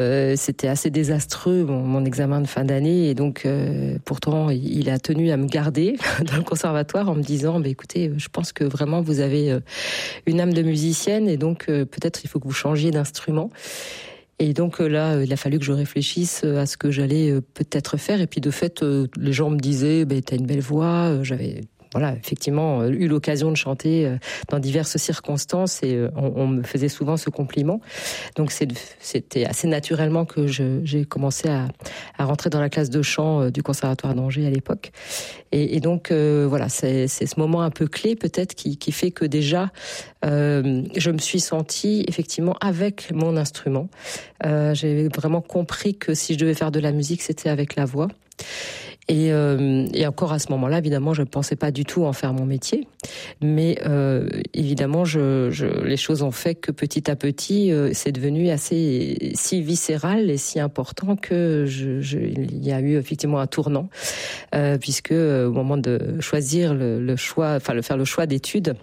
C'était assez désastreux mon examen de fin d'année et donc pourtant il a tenu à me garder dans le conservatoire en me disant écoutez, je pense que vraiment vous avez une âme de musicienne et donc peut-être il faut que vous changiez d'instrument. Et donc là, il a fallu que je réfléchisse à ce que j'allais peut-être faire. Et puis de fait, les gens me disaient t'as une belle voix. J'avais effectivement eu l'occasion de chanter dans diverses circonstances et on me faisait souvent ce compliment. Donc c'était assez naturellement que j'ai commencé à rentrer dans la classe de chant du Conservatoire d'Angers à l'époque. Et donc c'est ce moment un peu clé peut-être qui fait que déjà je me suis sentie effectivement avec mon instrument. J'ai vraiment compris que si je devais faire de la musique, c'était avec la voix. Et encore à ce moment-là, évidemment, je ne pensais pas du tout en faire mon métier. Mais évidemment, les choses ont fait que petit à petit, c'est devenu si viscéral et si important que il y a eu effectivement un tournant, puisque au moment de choisir faire le choix d'études,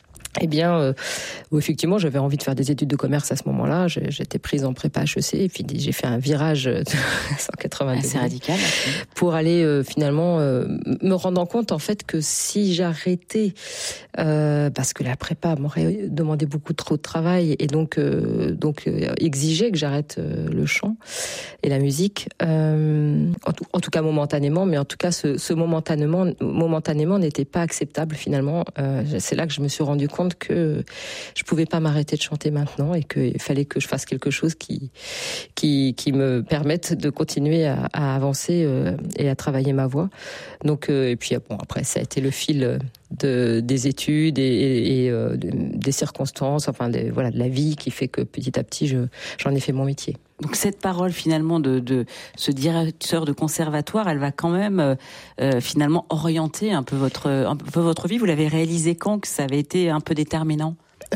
où effectivement j'avais envie de faire des études de commerce à ce moment-là. J'étais prise en prépa HEC et puis j'ai fait un virage de 180 degrés. C'est radical. Pour aller finalement me rendre compte en fait que si j'arrêtais, parce que la prépa m'aurait demandé beaucoup trop de travail et donc exigeait que j'arrête le chant et la musique, en tout cas momentanément, mais en tout cas ce momentanément n'était pas acceptable finalement. C'est là que je me suis rendu compte que je pouvais pas m'arrêter de chanter maintenant et qu'il fallait que je fasse quelque chose qui me permette de continuer à avancer et à travailler ma voix. Donc et puis après ça a été le fil des études et des circonstances, de la vie qui fait que petit à petit j'en ai fait mon métier. Donc cette parole finalement de ce directeur de conservatoire, elle va quand même finalement orienter un peu votre vie. Vous l'avez réalisé quand que ça avait été un peu déterminant?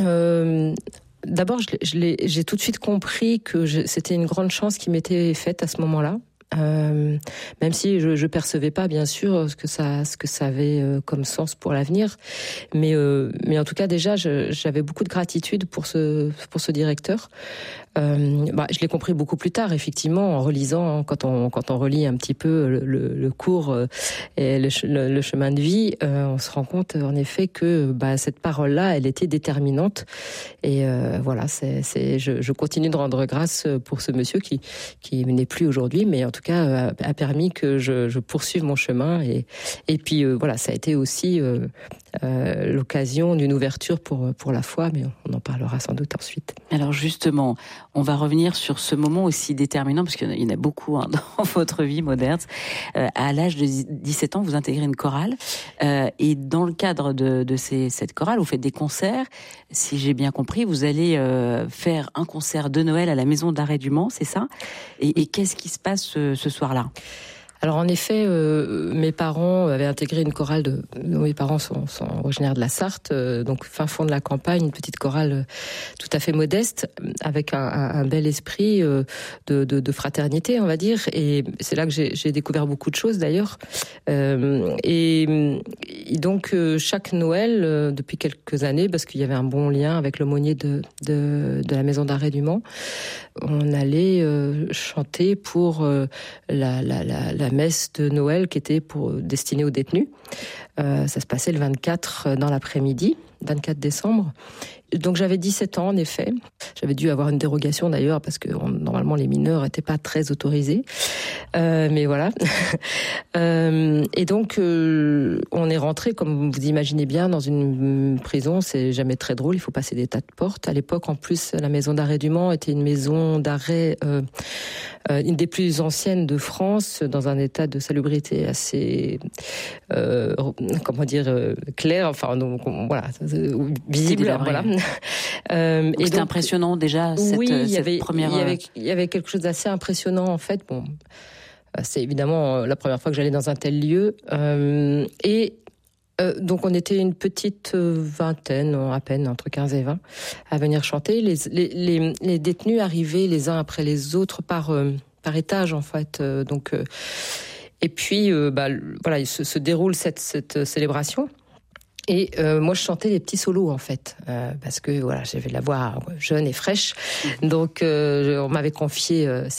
D'abord, j'ai tout de suite compris que c'était une grande chance qui m'était faite à ce moment-là. Même si je percevais pas bien sûr ce que ça avait comme sens pour l'avenir, mais en tout cas déjà j'avais beaucoup de gratitude pour ce directeur. Je l'ai compris beaucoup plus tard, effectivement, en relisant, quand on relit un petit peu le cours et le chemin de vie, on se rend compte en effet que cette parole-là, elle était déterminante. Et je continue de rendre grâce pour ce monsieur qui n'est plus aujourd'hui, mais en tout cas a permis que je poursuive mon chemin. Et puis ça a été aussi l'occasion d'une ouverture pour la foi, mais on en parlera sans doute ensuite. Alors justement, on va revenir sur ce moment aussi déterminant, parce qu'il y en a beaucoup dans votre vie, Maud Herz. À l'âge de 17 ans, vous intégrez une chorale, et dans le cadre de cette chorale, vous faites des concerts. Si j'ai bien compris, vous allez faire un concert de Noël à la Maison d'Arrêt du Mans, c'est ça? Et qu'est-ce qui se passe ce soir-là? Alors en effet, mes parents avaient intégré une chorale mes parents sont originaires de la Sarthe, donc fin fond de la campagne, une petite chorale tout à fait modeste, avec un bel esprit de fraternité, on va dire. Et c'est là que j'ai découvert beaucoup de choses d'ailleurs. Et donc chaque Noël, depuis quelques années, parce qu'il y avait un bon lien avec l'aumônier de la Maison d'Arrêt du Mans, on allait chanter pour la messe de Noël qui était destinée aux détenus. Ça se passait le 24 dans l'après-midi, 24 décembre. Donc j'avais 17 ans en effet. J'avais dû avoir une dérogation d'ailleurs parce que normalement les mineurs n'étaient pas très autorisés. Mais voilà. Et donc on est rentré, comme vous imaginez bien, dans une prison. C'est jamais très drôle, il faut passer des tas de portes. À l'époque en plus, la Maison d'Arrêt du Mans était une maison d'arrêt, une des plus anciennes de France, dans un état de salubrité assez clair, enfin donc voilà, visible, voilà. Et c'était impressionnant déjà cette première. Il y avait quelque chose d'assez impressionnant en fait. Bon, c'est évidemment la première fois que j'allais dans un tel lieu, donc on était une petite vingtaine, à peine entre 15 et 20, à venir chanter. Les détenus arrivaient les uns après les autres par étage en fait. Et puis se déroule cette célébration. Et moi, je chantais des petits solos, en fait, parce que voilà, j'avais la voix jeune et fraîche. Donc, on m'avait confié